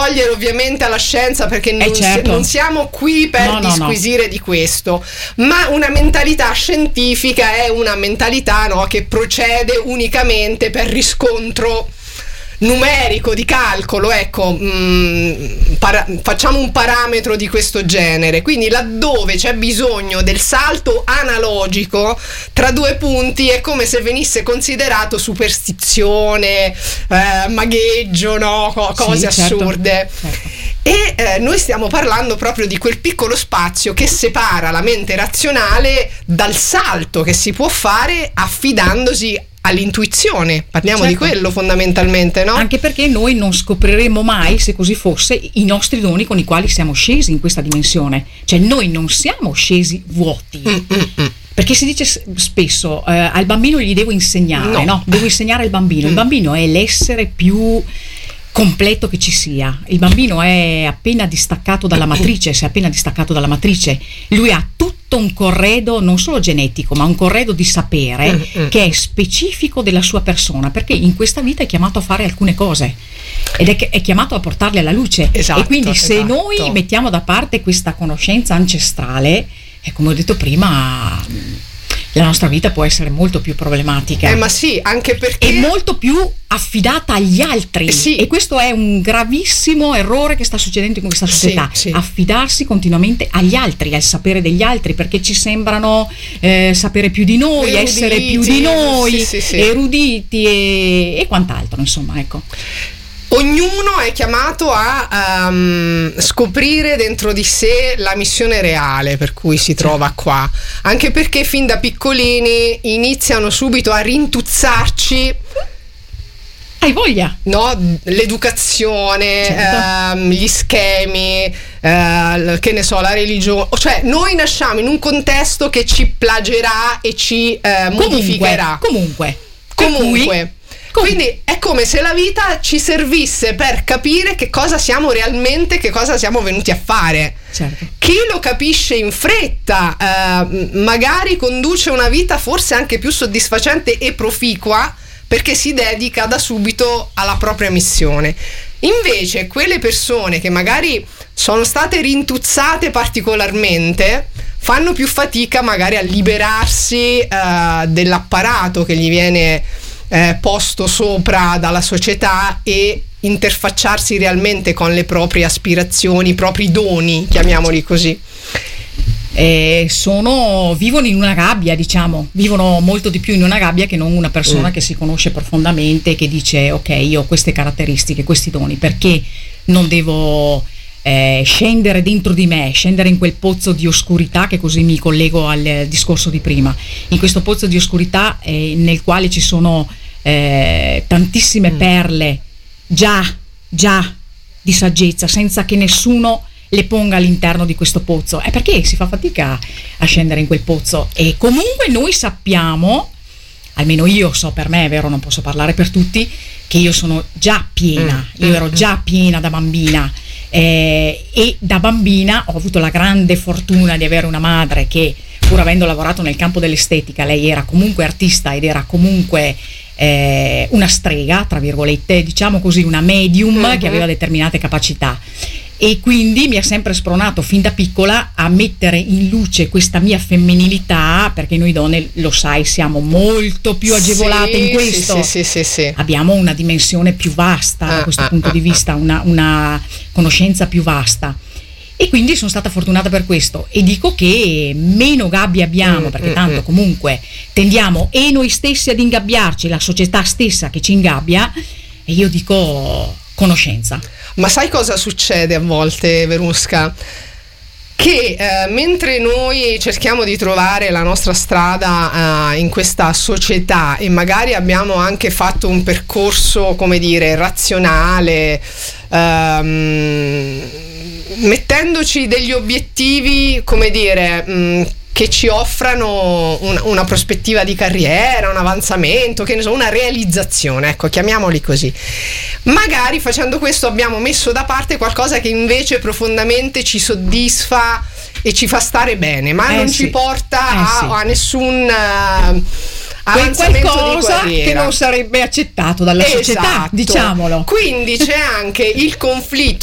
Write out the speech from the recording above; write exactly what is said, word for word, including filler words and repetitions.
togliere ovviamente alla scienza, perché non, eh certo. si, non siamo qui per no, no, disquisire no. di questo, ma una mentalità scientifica è una mentalità, no, che procede unicamente per riscontro numerico, di calcolo, ecco, mh, para- facciamo un parametro di questo genere. Quindi laddove c'è bisogno del salto analogico tra due punti è come se venisse considerato superstizione, eh, magheggio, no? Co- cose sì, certo, assurde. certo. E eh, noi stiamo parlando proprio di quel piccolo spazio che separa la mente razionale dal salto che si può fare affidandosi all'intuizione. Parliamo certo. di quello fondamentalmente, no? Anche perché noi non scopriremo mai, se così fosse, i nostri doni con i quali siamo scesi in questa dimensione. Cioè noi non siamo scesi vuoti. Mm-mm. Perché si dice spesso eh, al bambino gli devo insegnare, no. no? Devo insegnare al bambino. Mm. Il bambino è l'essere più completo che ci sia. Il bambino è appena distaccato dalla matrice, si è appena distaccato dalla matrice. Lui ha tutto un corredo, non solo genetico, ma un corredo di sapere mm-hmm. che è specifico della sua persona, perché in questa vita è chiamato a fare alcune cose ed è, è chiamato a portarle alla luce. Esatto, e quindi se esatto. noi mettiamo da parte questa conoscenza ancestrale, e come ho detto prima, la nostra vita può essere molto più problematica. Eh ma sì, anche perché è molto più affidata agli altri. Eh sì. E questo è un gravissimo errore che sta succedendo in questa società. Sì, sì. Affidarsi continuamente agli altri, al sapere degli altri, perché ci sembrano eh, sapere più di noi, eruditi, essere più di noi, sì, sì, sì. eruditi e, e quant'altro, insomma, ecco. Ognuno è chiamato a um, scoprire dentro di sé la missione reale per cui si trova qua, anche perché fin da piccolini iniziano subito a rintuzzarci. Hai voglia? No, l'educazione, certo. ehm, gli schemi, eh, che ne so, la religione. Cioè, noi nasciamo in un contesto che ci plagierà e ci eh, modificherà. Comunque, comunque. Quindi è come se la vita ci servisse per capire che cosa siamo realmente, che cosa siamo venuti a fare. Certo. Chi lo capisce in fretta eh, magari conduce una vita forse anche più soddisfacente e proficua, perché si dedica da subito alla propria missione. Invece quelle persone che magari sono state rintuzzate particolarmente fanno più fatica magari a liberarsi eh, dell'apparato che gli viene Eh, posto sopra dalla società e interfacciarsi realmente con le proprie aspirazioni, i propri doni, chiamiamoli così. Eh, sono vivono in una gabbia, diciamo, vivono molto di più in una gabbia che non una persona mm. che si conosce profondamente, che dice ok, io ho queste caratteristiche, questi doni, perché non devo eh, scendere dentro di me, scendere in quel pozzo di oscurità, che così mi collego al discorso di prima, in questo pozzo di oscurità eh, nel quale ci sono eh, tantissime mm. perle già, già di saggezza, senza che nessuno le ponga all'interno di questo pozzo. È perché si fa fatica a scendere in quel pozzo, e comunque noi sappiamo, almeno io so per me, è vero, non posso parlare per tutti, che io sono già piena, mm. io ero già piena da bambina. Eh, e da bambina ho avuto la grande fortuna di avere una madre che, pur avendo lavorato nel campo dell'estetica, lei era comunque artista ed era comunque eh, una strega, tra virgolette, diciamo così, una medium uh-huh. che aveva determinate capacità, e quindi mi ha sempre spronato fin da piccola a mettere in luce questa mia femminilità, perché noi donne, lo sai, siamo molto più agevolate sì, in questo, sì, sì, sì, sì. abbiamo una dimensione più vasta ah, da questo ah, punto ah, di vista, una, una conoscenza più vasta, e quindi sono stata fortunata per questo, e dico che meno gabbie abbiamo, mm, perché mm, tanto comunque tendiamo e noi stessi ad ingabbiarci, la società stessa che ci ingabbia, e io dico conoscenza. Ma sai cosa succede a volte, Verusca? Che eh, mentre noi cerchiamo di trovare la nostra strada eh, in questa società, e magari abbiamo anche fatto un percorso, come dire, razionale, ehm, mettendoci degli obiettivi, come dire, mh, che ci offrano un, una prospettiva di carriera, un avanzamento, che ne so, una realizzazione, ecco, chiamiamoli così. Magari facendo questo abbiamo messo da parte qualcosa che invece profondamente ci soddisfa e ci fa stare bene, ma eh non sì. ci porta eh a, sì. a nessun uh, avanzamento qualcosa di carriera, che non sarebbe accettato dalla esatto. società, diciamolo. Quindi c'è anche il conflitto